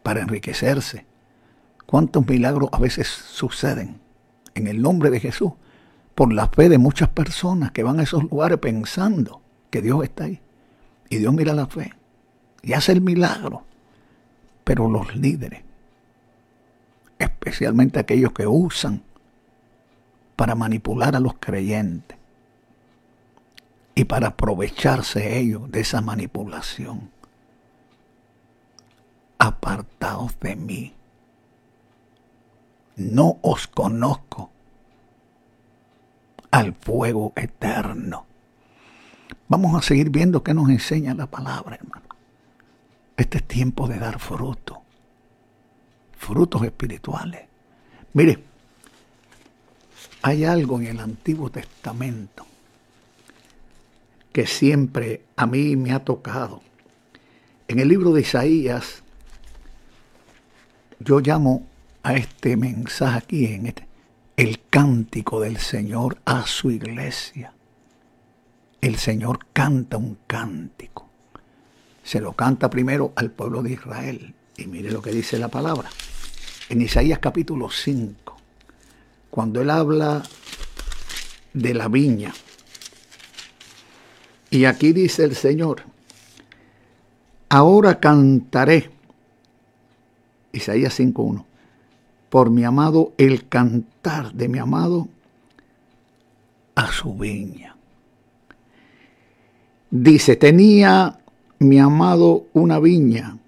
para enriquecerse. ¿Cuántos milagros a veces suceden en el nombre de Jesús? Por la fe de muchas personas que van a esos lugares pensando que Dios está ahí. Y Dios mira la fe y hace el milagro. Pero los líderes, especialmente aquellos que usan para manipular a los creyentes y para aprovecharse ellos de esa manipulación, apartaos de mí, no os conozco, al fuego eterno. Vamos a seguir viendo qué nos enseña la palabra, hermano. Este es tiempo de dar fruto, frutos espirituales. Mire, hay algo en el Antiguo Testamento que siempre a mí me ha tocado. En el libro de Isaías, yo llamo a este mensaje aquí, el cántico del Señor a su iglesia. El Señor canta un cántico. Se lo canta primero al pueblo de Israel. Y mire lo que dice la palabra. En Isaías capítulo 5, cuando él habla de la viña. Y aquí dice el Señor: ahora cantaré, Isaías 5:1, por mi amado, el cantar de mi amado a su viña. Dice, tenía mi amado una viña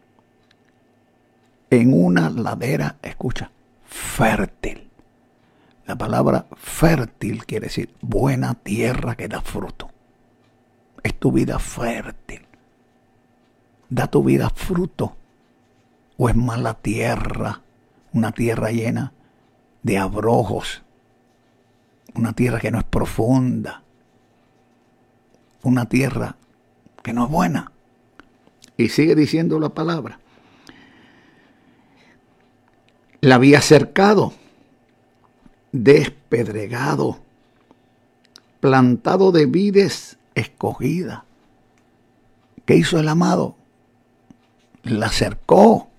en una ladera, escucha, fértil. La palabra fértil quiere decir buena tierra que da fruto. Es tu vida fértil. ¿Da tu vida fruto? ¿O es mala tierra? Una tierra llena de abrojos. Una tierra que no es profunda. Una tierra que no es buena. Y sigue diciendo la palabra. La había cercado, despedregado, plantado de vides escogida. ¿Qué hizo el amado? La cercó,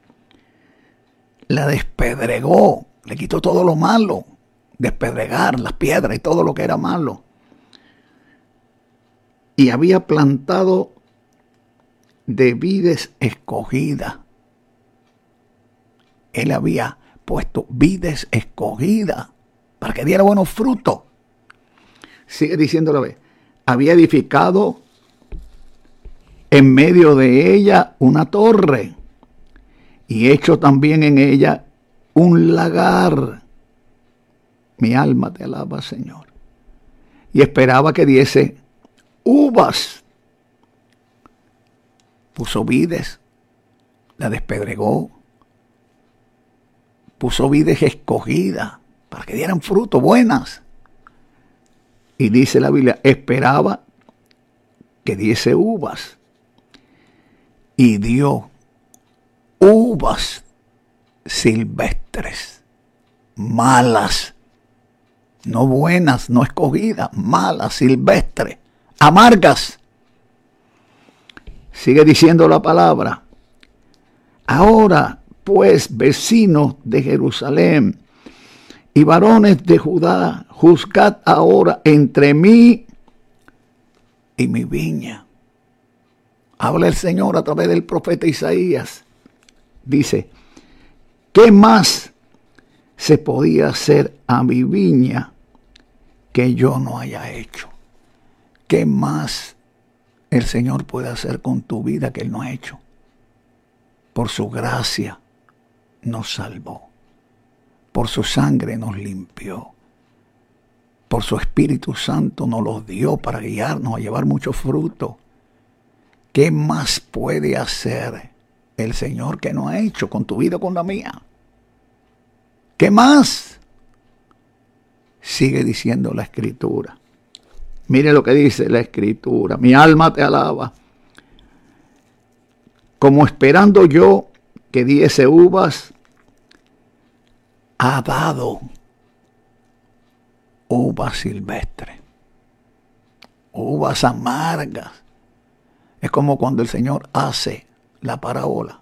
la despedregó, le quitó todo lo malo, despedregar las piedras y todo lo que era malo. Y había plantado de vides escogidas. Él había puesto vides escogidas para que diera buenos frutos. Sigue diciendo la vez. Había edificado en medio de ella una torre y hecho también en ella un lagar. Mi alma te alaba, Señor. Y esperaba que diese uvas. Puso vides, la despedregó. Puso vides escogidas para que dieran fruto, buenas. Y dice la Biblia, esperaba que diese uvas. Y dio uvas silvestres, malas, no buenas, no escogidas, malas, silvestres, amargas. Sigue diciendo la palabra. Ahora, pues, vecinos de Jerusalén y varones de Judá, juzgad ahora entre mí y mi viña. Habla el Señor a través del profeta Isaías. Dice, ¿qué más se podía hacer a mi viña que yo no haya hecho? ¿Qué más el Señor puede hacer con tu vida que Él no ha hecho? Por su gracia nos salvó. Por su sangre nos limpió. Por su Espíritu Santo nos los dio para guiarnos a llevar mucho fruto. ¿Qué más puede hacer el Señor que no ha hecho con tu vida o con la mía? ¿Qué más? Sigue diciendo la Escritura. Mire lo que dice la Escritura. Mi alma te alaba. Como esperando yo que diese uvas, ha dado uvas silvestres, uvas amargas. Es como cuando el Señor hace la parábola